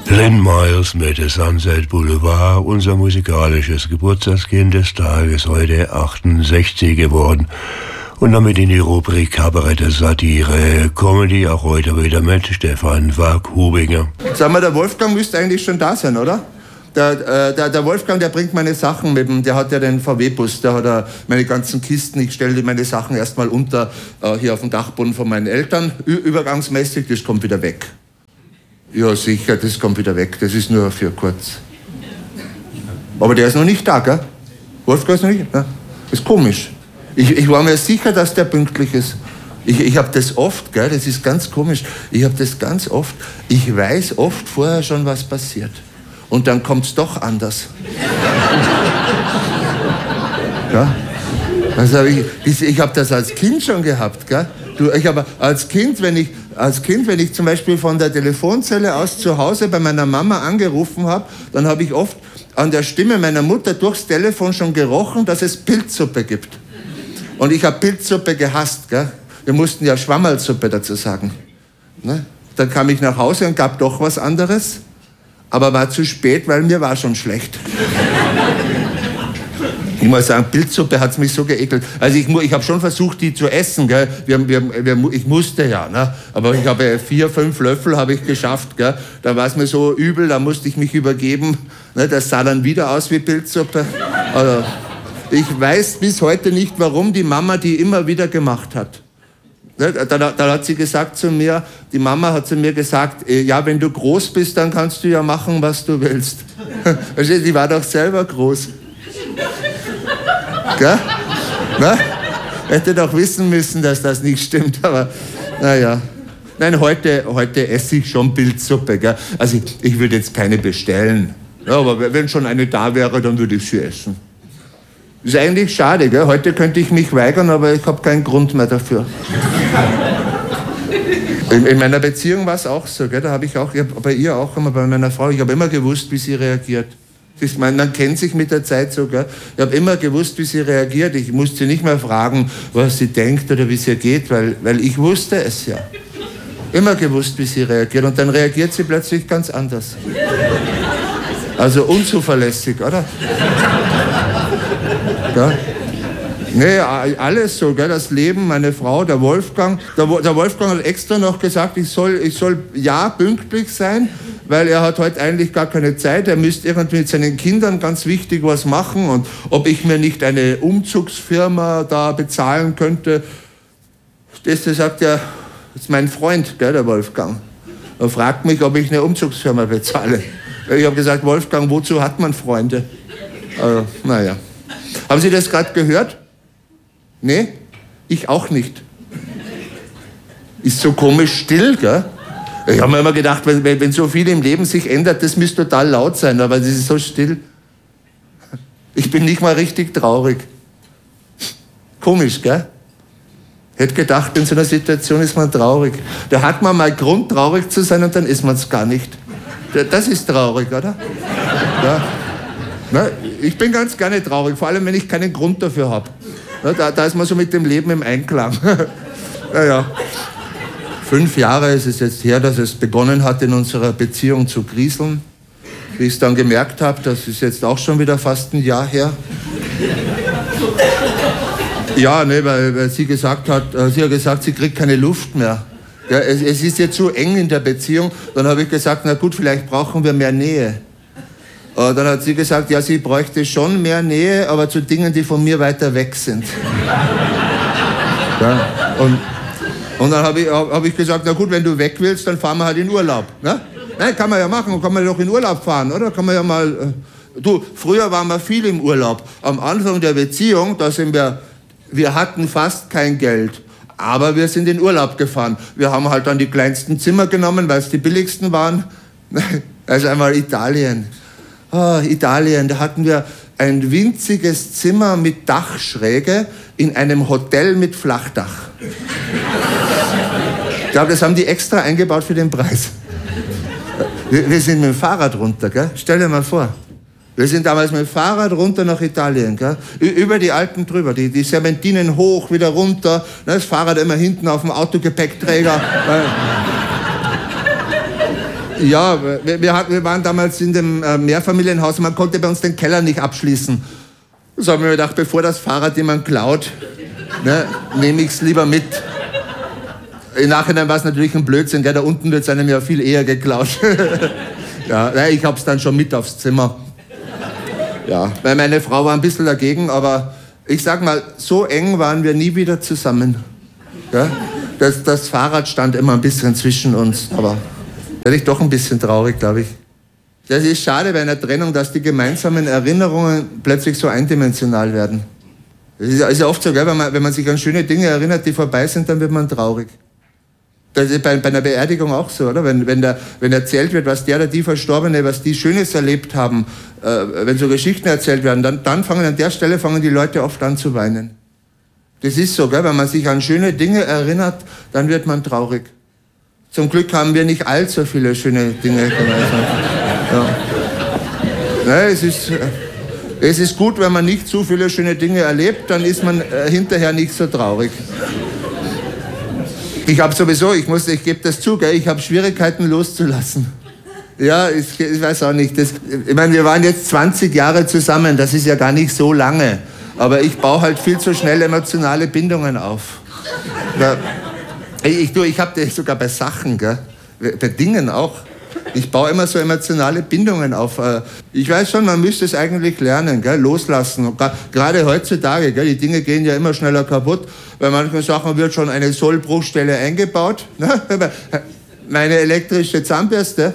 Lynn Miles mit The Sunset Boulevard, unser musikalisches Geburtstagskind des Tages, heute 68 geworden. Und damit in die Rubrik Kabarett, Satire, Comedy, auch heute wieder mit Stefan Wag-Hubinger. Sag mal, der Wolfgang müsste eigentlich schon da sein, oder? Der Wolfgang, der bringt meine Sachen mit dem, der hat ja den VW-Bus, der hat meine ganzen Kisten, ich stelle meine Sachen erstmal unter, hier auf dem Dachboden von meinen Eltern, übergangsmäßig, das kommt wieder weg. Ja, sicher, das kommt wieder weg, das ist nur für kurz. Aber der ist noch nicht da, gell? Wolfgang ist noch nicht, ja? Das ist komisch. Ich war mir sicher, dass der pünktlich ist. Ich habe das oft, gell, das ist ganz komisch, ich habe das ganz oft, ich weiß oft vorher schon, was passiert. Und dann kommt es doch anders. Ja? Also ich habe das als Kind schon gehabt. Gell? Ich habe als Kind, wenn ich zum Beispiel von der Telefonzelle aus zu Hause bei meiner Mama angerufen habe, dann habe ich oft an der Stimme meiner Mutter durchs Telefon schon gerochen, dass es Pilzsuppe gibt. Und ich habe Pilzsuppe gehasst. Gell? Wir mussten ja Schwammerlsuppe dazu sagen. Ne? Dann kam ich nach Hause und gab doch was anderes. Aber war zu spät, weil mir war schon schlecht. Ich muss sagen, Pilzsuppe hat es mich so geekelt. Also ich habe schon versucht, die zu essen. Gell? Ich musste ja, ne? Aber ich habe 4, 5 Löffel habe ich geschafft. Gell? Da war es mir so übel, da musste ich mich übergeben. Ne? Das sah dann wieder aus wie Pilzsuppe. Also, ich weiß bis heute nicht, warum die Mama die immer wieder gemacht hat. Da hat sie gesagt zu mir, die Mama hat zu mir gesagt, ja, wenn du groß bist, dann kannst du ja machen, was du willst. Die war doch selber groß. Gell? Na? Hätte doch wissen müssen, dass das nicht stimmt, aber naja. Nein, heute esse ich schon Pilzsuppe. Gell? Also ich würde jetzt keine bestellen. Ja, aber wenn schon eine da wäre, dann würde ich sie essen. Ist eigentlich schade, gell? Heute könnte ich mich weigern, aber ich habe keinen Grund mehr dafür. In meiner Beziehung war es auch so, gell? Da habe ich auch, bei ihr auch immer, bei meiner Frau, ich habe immer gewusst, wie sie reagiert. Man kennt sich mit der Zeit so, gell? Ich habe immer gewusst, wie sie reagiert. Ich musste nicht mehr fragen, was sie denkt oder wie es ihr geht, weil ich wusste es ja. Immer gewusst, wie sie reagiert. Und dann reagiert sie plötzlich ganz anders. Also unzuverlässig, oder? Ja. Nee, alles so, gell? Das Leben, meine Frau, der Wolfgang. Der Wolfgang hat extra noch gesagt, ich soll ja pünktlich sein, weil er hat heute eigentlich gar keine Zeit. Er müsste irgendwie mit seinen Kindern ganz wichtig was machen und ob ich mir nicht eine Umzugsfirma da bezahlen könnte. Das sagt er, das ist mein Freund, gell, der Wolfgang. Er fragt mich, ob ich eine Umzugsfirma bezahle. Ich habe gesagt, Wolfgang, wozu hat man Freunde? Also, naja. Haben Sie das gerade gehört? Nee? Ich auch nicht. Ist so komisch still, gell? Ich habe mir immer gedacht, wenn so viel im Leben sich ändert, das müsste total laut sein, aber es ist so still. Ich bin nicht mal richtig traurig. Komisch, gell? Hätte gedacht, in so einer Situation ist man traurig. Da hat man mal Grund, traurig zu sein und dann ist man es gar nicht. Das ist traurig, oder? Ja. Na, ich bin ganz gerne traurig, vor allem wenn ich keinen Grund dafür habe. Da ist man so mit dem Leben im Einklang. Naja. 5 Jahre ist es jetzt her, dass es begonnen hat, in unserer Beziehung zu kriseln. Wie ich es dann gemerkt habe, das ist jetzt auch schon wieder fast ein Jahr her. Ja, ne, weil sie hat gesagt, sie kriegt keine Luft mehr. Ja, es ist jetzt so eng in der Beziehung. Dann habe ich gesagt, na gut, vielleicht brauchen wir mehr Nähe. Dann hat sie gesagt, ja, sie bräuchte schon mehr Nähe, aber zu Dingen, die von mir weiter weg sind. Ja, und dann hab ich gesagt, na gut, wenn du weg willst, dann fahren wir halt in Urlaub. Ne? Nein, kann man ja machen, kann man doch in Urlaub fahren, oder? Kann man ja mal... Du, früher waren wir viel im Urlaub. Am Anfang der Beziehung, da sind wir hatten fast kein Geld. Aber wir sind in Urlaub gefahren. Wir haben halt dann die kleinsten Zimmer genommen, weil es die billigsten waren. Also einmal Italien. Oh, Italien, da hatten wir ein winziges Zimmer mit Dachschräge in einem Hotel mit Flachdach. Ich glaube, das haben die extra eingebaut für den Preis. Wir sind mit dem Fahrrad runter, gell? Stell dir mal vor. Wir sind damals mit dem Fahrrad runter nach Italien, gell? Über die Alpen drüber, die Serpentinen hoch, wieder runter, das Fahrrad immer hinten auf dem Autogepäckträger. Ja, wir waren damals in dem Mehrfamilienhaus und man konnte bei uns den Keller nicht abschließen. So haben wir gedacht, bevor das Fahrrad jemand klaut, ne, nehme ich es lieber mit. Im Nachhinein war es natürlich ein Blödsinn, gell? Da unten wird es einem ja viel eher geklaut. Ja, ich hab's dann schon mit aufs Zimmer. Ja, weil meine Frau war ein bisschen dagegen, aber ich sag mal, so eng waren wir nie wieder zusammen. Ja? Das Fahrrad stand immer ein bisschen zwischen uns, aber da bin ich doch ein bisschen traurig, glaube ich. Das ist schade bei einer Trennung, dass die gemeinsamen Erinnerungen plötzlich so eindimensional werden. Das ist ja oft so, gell? Wenn man sich an schöne Dinge erinnert, die vorbei sind, dann wird man traurig. Das ist bei einer Beerdigung auch so, oder? Wenn erzählt wird, was der oder die Verstorbene, was die Schönes erlebt haben, wenn so Geschichten erzählt werden, dann an der Stelle fangen die Leute oft an zu weinen. Das ist so, gell? Wenn man sich an schöne Dinge erinnert, dann wird man traurig. Zum Glück haben wir nicht allzu viele schöne Dinge gemeinsam. Ja. Ja, es ist gut, wenn man nicht zu viele schöne Dinge erlebt, dann ist man hinterher nicht so traurig. Ich habe sowieso, ich gebe das zu, gell, ich habe Schwierigkeiten loszulassen. Ja, ich weiß auch nicht. Ich meine, wir waren jetzt 20 Jahre zusammen, das ist ja gar nicht so lange. Aber ich baue halt viel zu schnell emotionale Bindungen auf. Ja, ich habe das sogar bei Sachen, gell, bei Dingen auch. Ich baue immer so emotionale Bindungen auf. Ich weiß schon, man müsste es eigentlich lernen, gell? Loslassen. Gerade heutzutage, gell? Die Dinge gehen ja immer schneller kaputt. Bei manchen Sachen wird schon eine Sollbruchstelle eingebaut. Meine elektrische Zahnbürste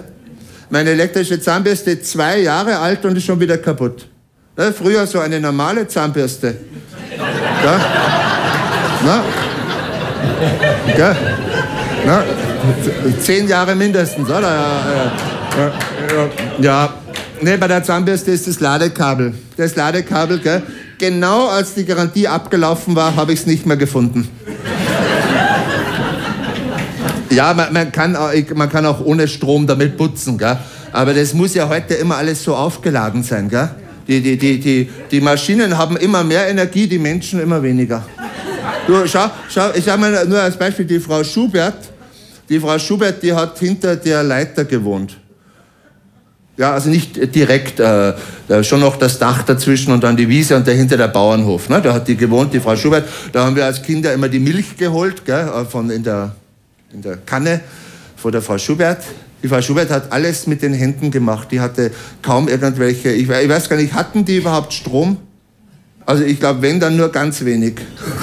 2 Jahre alt und ist schon wieder kaputt. Früher so eine normale Zahnbürste. Ja? Na? Ja? Na? 10 Jahre mindestens, oder? Ja. Nee, bei der Zahnbürste ist das Ladekabel. Das Ladekabel, gell? Genau als die Garantie abgelaufen war, habe ich es nicht mehr gefunden. Ja, man kann auch ohne Strom damit putzen, gell? Aber das muss ja heute immer alles so aufgeladen sein, gell? Die Maschinen haben immer mehr Energie, die Menschen immer weniger. Du, schau, ich sag mal nur als Beispiel, die Frau Schubert, die hat hinter der Leiter gewohnt. Ja, also nicht direkt, schon noch das Dach dazwischen und dann die Wiese und dahinter der Bauernhof. Ne? Da hat die gewohnt, die Frau Schubert. Da haben wir als Kinder immer die Milch geholt, gell, in der Kanne von der Frau Schubert. Die Frau Schubert hat alles mit den Händen gemacht. Die hatte kaum irgendwelche, ich weiß gar nicht, hatten die überhaupt Strom? Also ich glaube, wenn, dann nur ganz wenig.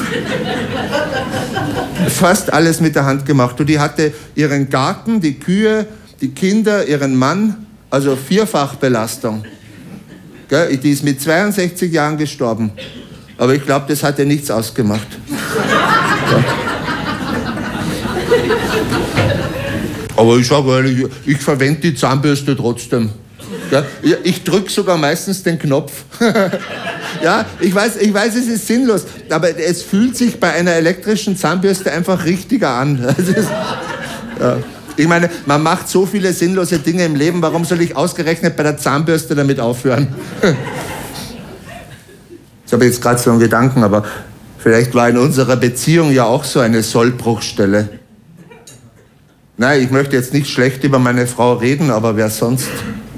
Fast alles mit der Hand gemacht. Und die hatte ihren Garten, die Kühe, die Kinder, ihren Mann, also Vierfachbelastung. Gell? Die ist mit 62 Jahren gestorben. Aber ich glaube, das hat ihr nichts ausgemacht. Ja. Aber ich sage ehrlich, ich verwende die Zahnbürste trotzdem. Ja, ich drücke sogar meistens den Knopf. Ja, ich weiß, es ist sinnlos, aber es fühlt sich bei einer elektrischen Zahnbürste einfach richtiger an. Ja. Ich meine, man macht so viele sinnlose Dinge im Leben, warum soll ich ausgerechnet bei der Zahnbürste damit aufhören? Ich habe jetzt gerade so einen Gedanken, aber vielleicht war in unserer Beziehung ja auch so eine Sollbruchstelle. Nein, ich möchte jetzt nicht schlecht über meine Frau reden, aber wer sonst?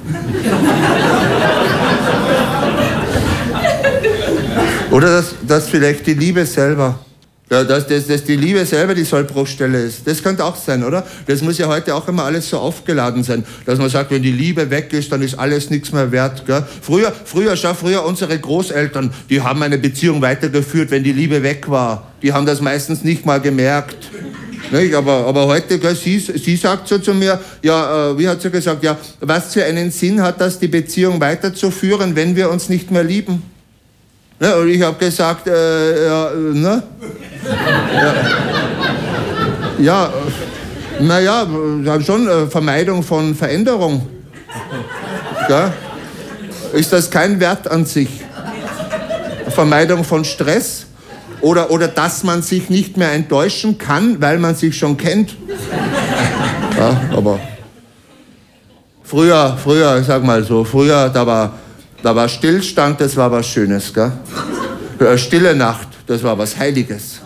Oder dass vielleicht die Liebe selber, ja, dass die Liebe selber die Sollbruchstelle ist. Das könnte auch sein, oder? Das muss ja heute auch immer alles so aufgeladen sein, dass man sagt, wenn die Liebe weg ist, dann ist alles nichts mehr wert. Gell? Früher unsere Großeltern, die haben eine Beziehung weitergeführt, wenn die Liebe weg war. Die haben das meistens nicht mal gemerkt. Nicht? Aber heute, gell, sie sagt so zu mir, ja, wie hat sie gesagt, ja, was für einen Sinn hat das, die Beziehung weiterzuführen, wenn wir uns nicht mehr lieben? Ne? Und ich habe gesagt, ja, ne? Ja, naja, schon Vermeidung von Veränderung. Gell? Ist das kein Wert an sich? Vermeidung von Stress? Oder dass man sich nicht mehr enttäuschen kann, weil man sich schon kennt. Ja, aber früher, ich sag mal so, da war Stillstand, das war was Schönes, gell? Stille Nacht, das war was Heiliges.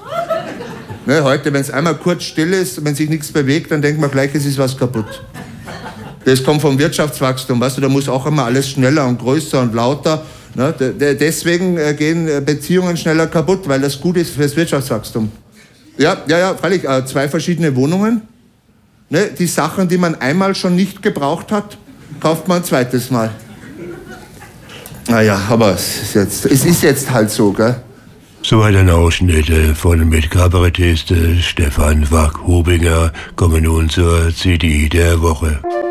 Ne, heute, wenn es einmal kurz still ist, wenn sich nichts bewegt, dann denkt man gleich, es ist was kaputt. Das kommt vom Wirtschaftswachstum, weißt du, da muss auch immer alles schneller und größer und lauter. Ne? Deswegen gehen Beziehungen schneller kaputt, weil das gut ist fürs Wirtschaftswachstum. Ja, freilich, 2 verschiedene Wohnungen. Ne? Die Sachen, die man einmal schon nicht gebraucht hat, kauft man ein zweites Mal. Naja, aber es ist jetzt halt so, gell? Soweit ein Ausschnitt von mit Kabarettist Stefan Wack-Hubinger. Kommen nun zur CD der Woche.